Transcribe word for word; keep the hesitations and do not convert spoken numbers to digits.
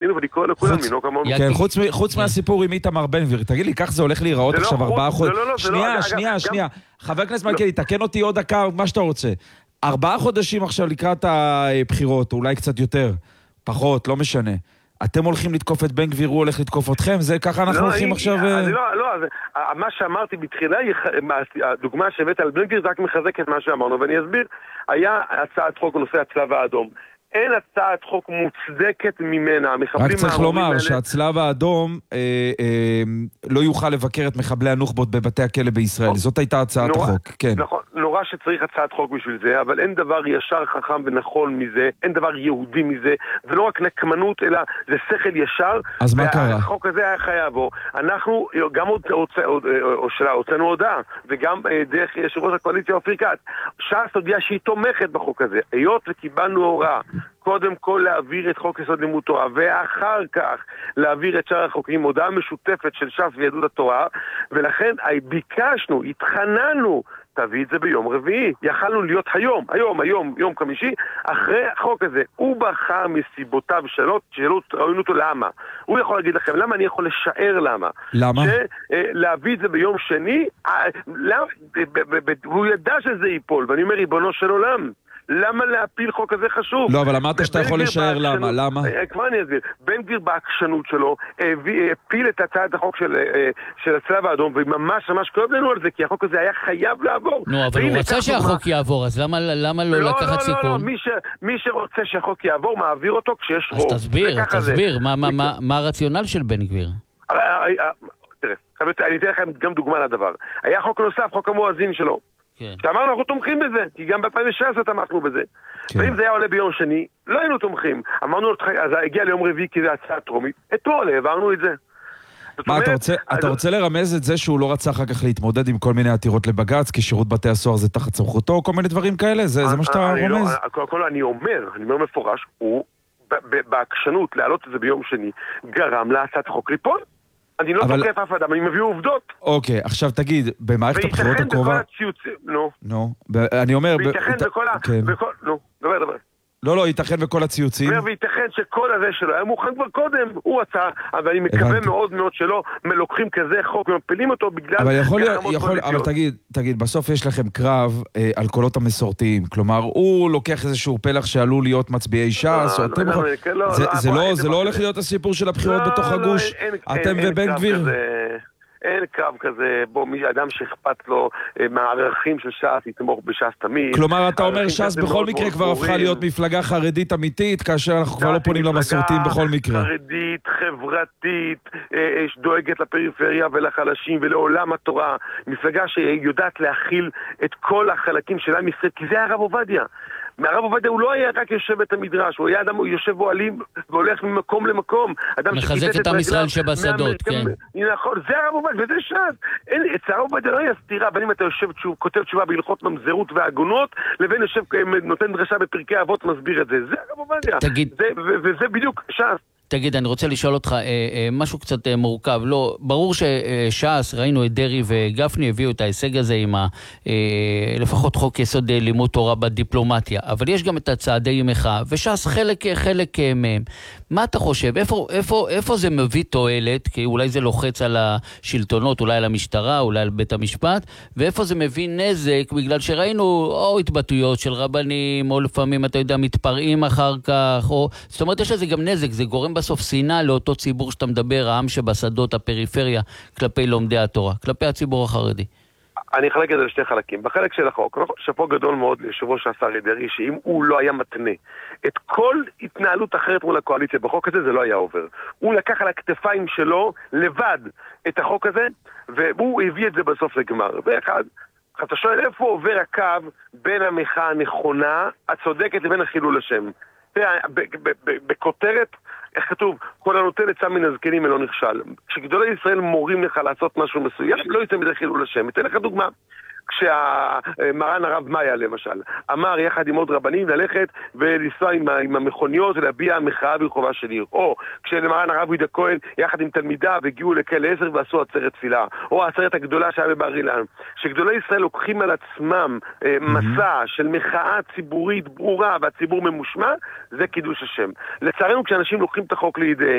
להאזין ולקרוא לכולם מנו כמונו. כן, חוץ מהסיפור עם איתמר בן גביר, תגיד לי, כך זה הולך להיראות עכשיו ארבעה חודשים? שנייה, שנייה, שנייה. חבר הכנסת מלכיאלי, תקן אותי עוד דקה, מה שאתה רוצה. ארבעה חודשים עכשיו לקראת הבחירות, אולי קצת יותר, פחות, לא משנה. אתם הולכים לתקוף את בן גביר, הוא הולך לתקוף אתכם, זה ככה אנחנו הולכים עכשיו... לא, לא, מה שאמרתי בתחילה, הדוגמה שהבאת על בן גביר, זה רק מחזק את מה שאמרנו, ואני אסביר, היה הצעת חוק בנושא הצלב האדום. אין הצעת חוק מוצדקת ממנה. רק צריך לומר שהצלב האדום אה, אה, לא יוכל לבקר את מחבלי הנוח'בות בבתי הכלא בישראל. זאת הייתה הצעת נורא, החוק. כן. נכון, נורא שצריך הצעת חוק בשביל זה, אבל אין דבר ישר חכם ונכון מזה, אין דבר יהודי מזה, זה לא רק נקמנות, אלא זה שכל ישר. אז מה קרה? החוק הזה היה חייב בו. אנחנו גם הוצאנו הודעה, וגם דרך יושב ראש הקואליציה אופיר כץ, ש"ס הודיעה שהיא תומכת בחוק הזה. היות וקיבלנו הוראה, קודם כל להעביר את חוק יסוד לימוד תורה, ואחר כך להעביר את שאר החוקים, הודעה משותפת של ש"ס ויהדות התורה, ולכן ביקשנו, התחננו, תביא את זה ביום רביעי. יכלנו להיות היום, היום, היום, יום חמישי, אחרי החוק הזה. הוא בחר מסיבותיו שלו, שלא ראינו אותו למה. הוא יכול להגיד לכם, למה אני יכול לשער למה? למה? להביא את זה ביום שני, הוא ידע שזה ייפול, ואני אומר, ריבונו של עולם, למה להפיל חוק כזה חשוב? לא, אבל אמרת שאתה יכול לשער למה, למה? כבר אני אסביר. בן גביר בעקשנות שלו הפיל את הצעת החוק של הצלב האדום, וממש ממש כואב לנו על זה, כי החוק הזה היה חייב לעבור. נו, אבל הוא רצה שהחוק יעבור, אז למה לא לקחת סיכון? לא, לא, לא, מי שרוצה שהחוק יעבור, מעביר אותו כשיש רוב. אז תסביר, תסביר, מה הרציונל של בן גביר? תראה, אני אתן לכם גם דוגמה לדבר. היה חוק נוסף, חוק המואזין שלו. שאמרנו, אנחנו תומכים בזה, כי גם ב-אלפיים ושש עשרה תמכנו בזה. ואם זה היה עולה ביום שני, לא היינו תומכים. אמרנו, אז הגיע ליום רביעי כי זה הצעה טרומית, אתמול העברנו את זה. מה, אתה רוצה לרמז את זה שהוא לא רצה אחר כך להתמודד עם כל מיני עתירות לבג"ץ, כי שירות בתי הסוהר זה תחת סמכותו, או כל מיני דברים כאלה? זה מה שאתה רומז? כל אני אומר, אני אומר מפורש, הוא בעקשנות להעלות את זה ביום שני, גרם להצעת החוק ליפול. אני לא תוקף אף אדם, אני מביא עובדות. אוקיי, עכשיו תגיד, במערכת הבחירות הקרובה... וייתכן בכל הציוצים, נו. נו, אני אומר... וייתכן בכל ה... נו, דבר, דבר. לא, לא, ייתכן בכל הציוצים. וייתכן שכל הזה שלו היה מוכן כבר קודם, הוא עצה, אבל אני מקווה מאוד מאוד שלא מלוקחים כזה חוק ומפילים אותו בגלל... אבל יכול להיות, אבל תגיד, תגיד, בסוף יש לכם קרב על קולות המסורתיים, כלומר, הוא לוקח איזשהו פלח שעלול להיות מצביעי ש"ס, זה לא הולך להיות הסיפור של הבחירות בתוך הגוש, אתם ובן גביר. אין קרב כזה, בו מי אדם שאכפת לו מהערכים של ש"ס, יתמוך בש"ס תמיד. כלומר, אתה אומר ש"ס בכל מקרה כבר הפכה להיות מפלגה חרדית אמיתית, כאשר אנחנו כבר לא פונים למסורתיים בכל מקרה. חרדית, חברתית, דואגת לפריפריה ולחלשים ולעולם התורה. מפלגה שיודעת להכיל את כל החלקים של עם ישראל, כי זה הרב עובדיה. מהרב עובדיה הוא לא היה רק יושב בית המדרש, הוא היה אדם, הוא יושב בועלים והולך ממקום למקום. מחזק את עם ישראל שבשדות, כן. נכון, זה הרב עובדיה, וזה ש"ס. אצל הרב עובדיה לא היה סתירה, בין אם אתה יושב, כותב תשובה בהלכות ממזרות והגונות, לבין יושב, נותן דרשה בפרקי אבות, מסביר את זה. זה הרב עובדיה. וזה בדיוק ש"ס. תגיד, אני רוצה לשאול אותך, אה, אה, משהו קצת אה, מורכב. לא, ברור שש"ס, ראינו את דרי וגפני, הביאו את ההישג הזה עם ה, אה, לפחות חוק יסוד לימוד תורה בדיפלומטיה, אבל יש גם את הצעדי מחאה, וש"ס חלק, חלק מהם. מה אתה חושב? איפה, איפה, איפה זה מביא תועלת? כי אולי זה לוחץ על השלטונות, אולי על המשטרה, אולי על בית המשפט, ואיפה זה מביא נזק, בגלל שראינו או התבטאויות של רבנים, או לפעמים, אתה יודע, מתפרעים אחר כך, או, זאת אומרת, יש לזה גם נזק, זה גורם בסוף שנאה לאותו ציבור שאתה מדבר, העם שבשדות, הפריפריה, כלפי לומדי התורה, כלפי הציבור החרדי. אני אחלק את זה לשתי חלקים. בחלק של החוק, שפה גדול מאוד ליושב ראש השר דרעי, שאם הוא לא היה מתנה את כל התנהלות אחרת מול הקואליציה בחוק הזה, זה לא היה עובר. הוא לקח על הכתפיים שלו לבד את החוק הזה, והוא הביא את זה בסוף לגמר. ואחד, אתה שואל איפה עובר הקו בין המחאה הנכונה, הצודקת, לבין החילול השם. בכותרת, איך כתוב, כל הנותן עצה מן הזקנים אינו נכשל. כשגדולי ישראל מורים לך לעשות משהו מסוים, לא יצא מזה חילול השם. אתן לך דוגמה. כשהמרן הרב מאיה למשל אמר יחד עם עוד רבנים ללכת ולנסוע עם, עם המכוניות ולהביע המחאה ברחובה של עיר, או כשלמרן הרב יהודה כהן יחד עם תלמידיו הגיעו לכלא עשר ועשו עצרת תפילה, או העצרת הגדולה שהיה בבר אילן. שגדולי ישראל לוקחים על עצמם אה, מסע של מחאה ציבורית ברורה והציבור ממושמע, זה קידוש השם. לצערנו כשאנשים לוקחים את החוק לידיהם